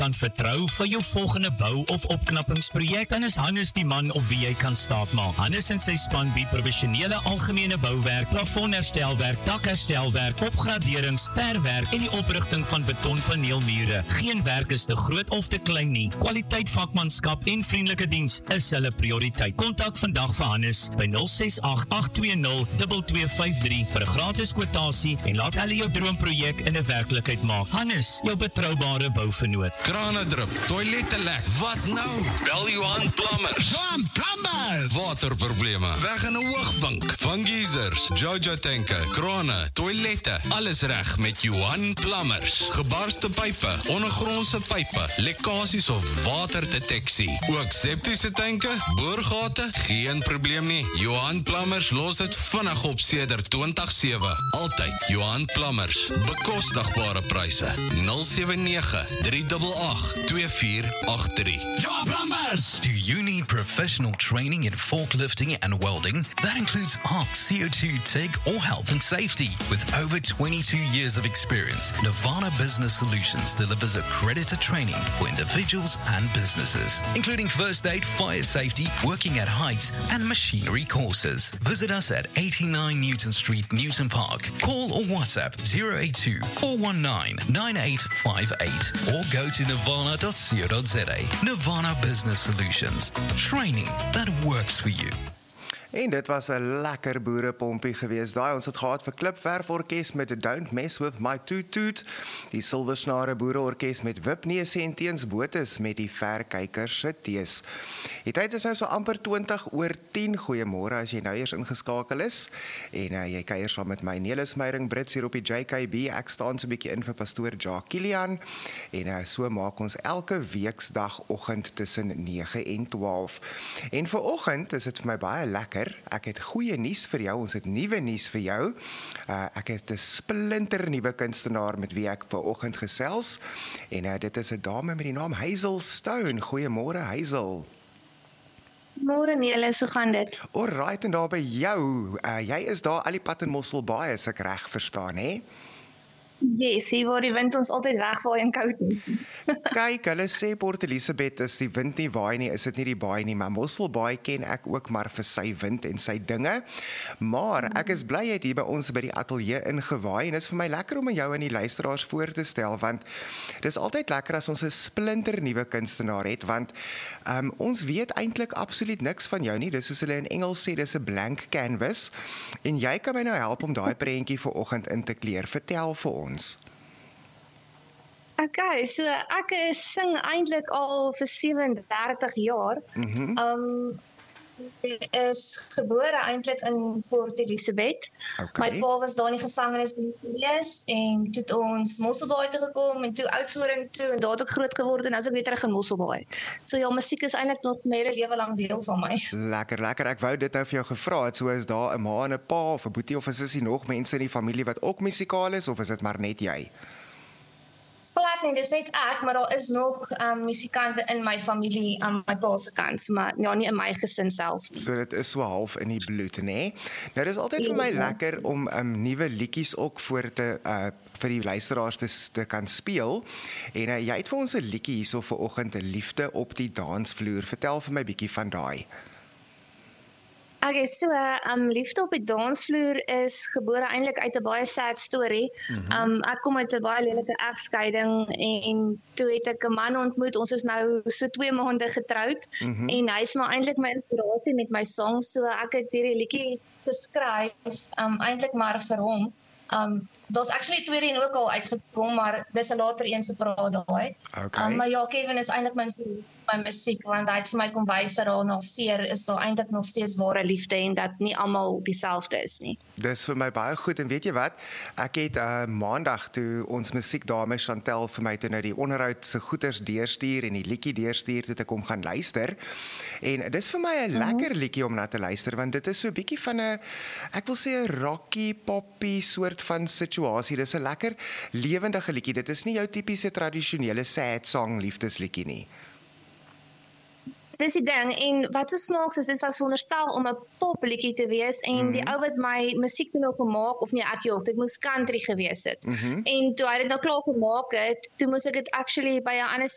Dan vertrou vir jou volgende bou- of opknappingsprojek, dan is Hannes die man op wie jy kan staatmaak. Hannes en sy span bied professionele algemene bouwerk, plafonherstelwerk, dakherstelwerk, opgraderings, verwerk en die oprigting van betonpaneelmure. Geen werk is te groot of te klein nie. Kwaliteit, vakmanskap en vriendelike diens is hulle prioriteit. Kontak vandag vir Hannes by 068-820-2253 vir 'n gratis kwotasie en laat hulle jou droomprojek in 'n werklikheid maak. Hannes, jou betroubare bouvernoot. Krane drup, toilette lek. Wat nou? Bel Johan Plumbers. Johan Plumbers! Waterprobleme, weg in 'n hoogvink. Van geysers, Jojo tanke, krane, toilette, alles reg met Johan Plumbers. Gebarste pype, ondergrondse pype, lekkasies of waterdeteksie. Ook septiese tanke, boorgate, geen probleem nie. Johan Plumbers los dit vinnig op sedert 2007. Altyd Johan Plumbers. Bekostigbare pryse. 079-388-2483. Johan Plumbers! Do you need professional training in forklifting and welding? That includes ARC, CO2, TIG, or health and safety. With over 22 years of experience, Nirvana Business Solutions delivers accredited training for individuals and businesses, including first aid, fire safety, working at heights, and machinery courses. Visit us at 89 Newton Street, Newton Park. Call or WhatsApp 082-419-9858 or go to nirvana.co.za. Nirvana Business Solutions. Training that works for you. En dit was 'n lekker boerepompie geweest. Daai ons het gehad vir Klipverforkes met Don't Mess With My Toot Toot, die Silversnare Boereorkes met Wipneuse en Teens Botes met die Verkykers se tees. Die tyd is nou so amper 20:10. Goeiemôre as jy nou eers ingeskakel is. En jy kuier saam met my Nelis Meyering Brits hier op die JKB. Ek staan so 'n bietjie in vir pastoor Jacques Kilian. En so maak ons elke weksdagoggend tussen 9 en 12. En vanoggend is dit vir my baie lekker. Ek het goeie nuus vir jou, ons het nuwe nuus vir jou. Ek het 'n splinter nuwe kunstenaar met wie ek vanoggend gesels. En dit is 'n dame met die naam Hazel Stone. Goeiemôre Hazel. Môre Nelis, hoe gaan dit? Alright, en daar by jou, jy is daar al die pad in Mosselbaai, as ek reg verstaan, hè? Yes, hier waar die wind ons altyd wegwaai en koud nie. Kyk, hulle sê Port Elizabeth is die wind nie waai nie, is dit nie die baai nie, maar Mosselbaai ken ek ook maar vir sy wind en sy dinge. Maar ek is bly jy het hier by ons by die ateljee ingewaai en dit is vir my lekker om jou aan die luisteraars voor te stel, want dis altyd lekker as ons 'n splinter nuwe kunstenaar het, want ons weet eintlik absoluut niks van jou nie, dis soos hulle in Engels sê, dis 'n blank canvas, en jy kan my nou help om daai prentjie vanoggend in te kleur. Vertel vir ons. Okay, so ek sing eintlik al vir 37 jaar. Ek is gebore eintlik in Port Elizabeth. Okay. My pa was daar in die gevangenis gewees en toe het ons Mosselbaai toe gekom en toe Oudtshoorn toe en daar het ek groot geword en as ek weer terug in Mosselbaai. So ja, musiek is eintlik nog my hele lewe lank deel van my. Lekker. Ek wou dit nou vir jou gevra het, so is daar 'n ma en 'n pa of 'n boetie of 'n sussie nog mense in die familie wat ook musikaal is, of is dit maar net jy? Glad nie, dis net ek, maar daar is nog musikante in my familie aan my pa se kant, maar ja, nie in my gesin self nie. So dit is so half in die bloed, nê? Nou dis altyd vir my lekker om nuwe liedjies ook vir die luisteraars te kan speel. En jy het vir ons 'n liedjie hierso vanoggend, 'n liefde op die dansvloer. Vertel vir my bietjie van daai. Okay, so liefde op die dansvloer is gebore eintlik uit 'n baie sad story. Ek kom uit 'n baie lelike egskeiding en toe het ek 'n man ontmoet. Ons is nou so 2 maande getroud en hy is maar eintlik my inspirasie met my songs. So ek het hierdie liedjie geskryf eintlik maar vir hom. Daar's actually 2 en ook al uitgekom, maar dis 'n later een se praat daai. Okay. Maar ja, Kevin is eintlik my musiek, want hy het vir my kom wys dat daar na seer is daar eintlik nog steeds ware liefde en dat nie almal dieselfde is nie. Dis vir my baie goed, en weet jy wat? Ek het maandag toe ons musiekdame Chantel vir my toe nou die onderhoud se goeders deurstuur en die liedjie deurstuur toe ek hom gaan luister. En dis vir my 'n lekker liedjie om na te luister, want dit is so 'n bietjie van 'n, ek wil sê 'n rocky, poppy soort van situasie. Dis 'n lekker lewendige liedjie. Dit is nie jou tipiese tradisionele sad song liefdesliedjie nie. Dis die ding, en wat so snaaks is, dit was veronderstel om 'n popliedjie te wees, en die ou wat my musiek toe nou gemaak, of nee, ek joh, dit moes country gewees het. En toe hy dit nou klaar gemaak het, toe moes ek dit actually by 'n ander